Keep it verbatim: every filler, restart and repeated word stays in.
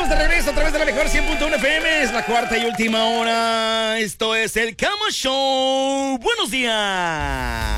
de regreso a través de la mejor cien punto uno F M. Es la cuarta y última hora. Esto es el Camo Show. Buenos días.